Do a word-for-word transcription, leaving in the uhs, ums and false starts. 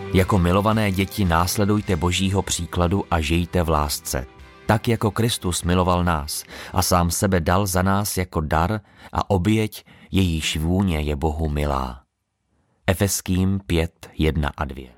Jako milované děti následujte Božího příkladu a žijte v lásce. Tak jako Kristus miloval nás a sám sebe dal za nás jako dar a oběť, jejíž vůně je Bohu milá. Efeským pět, jedna a dvě.